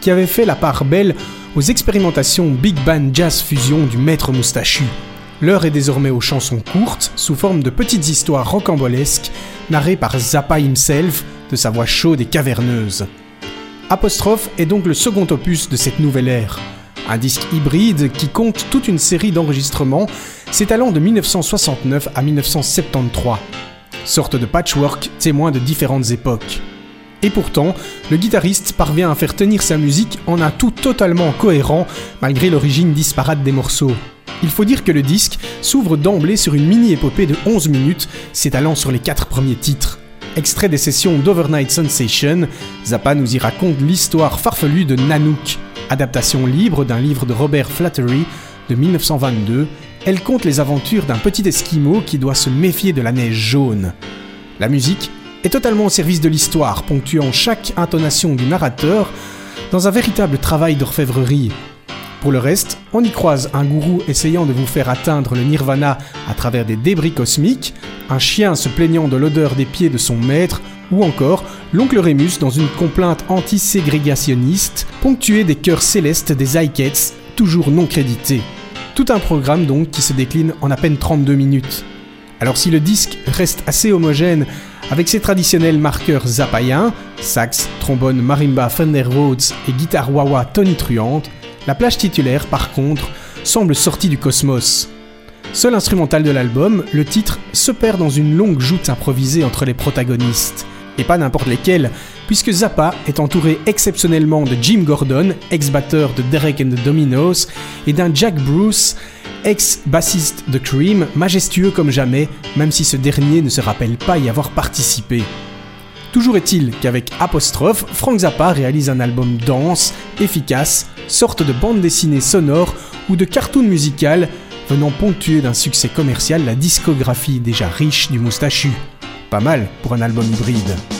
qui avait fait la part belle aux expérimentations big band jazz fusion du maître moustachu. L'heure est désormais aux chansons courtes, sous forme de petites histoires rocambolesques, narrées par Zappa himself, de sa voix chaude et caverneuse. Apostrophe est donc le second opus de cette nouvelle ère. Un disque hybride qui compte toute une série d'enregistrements s'étalant de 1969 à 1973. Sorte de patchwork témoin de différentes époques. Et pourtant, le guitariste parvient à faire tenir sa musique en un tout totalement cohérent malgré l'origine disparate des morceaux. Il faut dire que le disque s'ouvre d'emblée sur une mini-épopée de 11 minutes s'étalant sur les 4 premiers titres. Extrait des sessions d'Overnight Sensation, Zappa nous y raconte l'histoire farfelue de Nanook. Adaptation libre d'un livre de Robert Flattery de 1922, elle conte les aventures d'un petit esquimau qui doit se méfier de la neige jaune. La musique est totalement au service de l'histoire, ponctuant chaque intonation du narrateur dans un véritable travail d'orfèvrerie. Pour le reste, on y croise un gourou essayant de vous faire atteindre le nirvana à travers des débris cosmiques, un chien se plaignant de l'odeur des pieds de son maître, ou encore l'oncle Rémus dans une complainte anti-ségrégationniste, ponctuée des chœurs célestes des Ikeets, toujours non crédités. Tout un programme donc qui se décline en à peine 32 minutes. Alors si le disque reste assez homogène avec ses traditionnels marqueurs zappaïens, sax, trombone, marimba, Fender Rhodes et guitare wah-wah tonitruante, la plage titulaire, par contre, semble sortie du cosmos. Seul instrumental de l'album, le titre se perd dans une longue joute improvisée entre les protagonistes. Et pas n'importe lesquels, puisque Zappa est entouré exceptionnellement de Jim Gordon, ex-batteur de Derek and the Dominos, et d'un Jack Bruce, ex-bassiste de Cream, majestueux comme jamais, même si ce dernier ne se rappelle pas y avoir participé. Toujours est-il qu'avec Apostrophe, Frank Zappa réalise un album dense, efficace, sorte de bande dessinée sonore ou de cartoon musical venant ponctuer d'un succès commercial la discographie déjà riche du moustachu. Pas mal pour un album hybride.